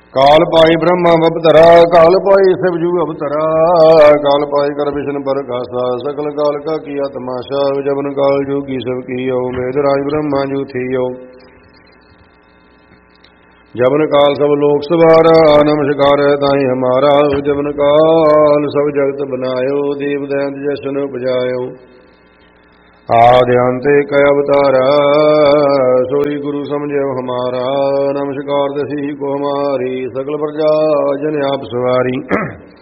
ਕਾਲ ਪਾਈ ਬ੍ਰਹਮਾ ਅਵਤਰਾ, ਕਾਲ ਪਾਈ ਸਿਵ ਜੂ ਅਵਤਰਾ, ਕਾਲ ਪਾਈ ਕਰ ਵਿਸ਼ਨ ਪਰ ਖਾਸਾ, ਸਕਲ ਕਾਲ ਕਾ ਕੀਆ ਤਮਾਸ਼ਾ, ਜਬਨ ਕਾਲ ਜੋਗੀ ਸਭ ਕੀਓ, ਮੇਦ ਰਾਜ ਬ੍ਰਹਮਾ ਜੂ ਥੀਓ, ਜਬਨ ਕਾਲ ਸਭ ਲੋਕ ਸਵਾਰਾ, ਨਮਸਕਾਰ ਹੈ ਤਾਈ ਹਮਾਰਾ, ਜਬਨ ਕਾਲ ਸਭ ਜਗਤ ਬਨਾਇਓ, ਦੇਵ ਦੈਂਤ ਜਸ਼ਨ ਉਪਜਾਇਓ, ਆਦਿ ਅੰਤ ਏਕ ਅਵਤਾਰਾ, ਸੋਈ ਗੁਰੂ ਸਮਝਿਓ ਹਮਾਰਾ, ਨਮਸਕਾਰ ਦਸੀ ਕੋ ਹਮਾਰੀ, ਸਕਲ ਪ੍ਰਜਾ ਜਨ ਆਪ ਸਵਾਰੀ।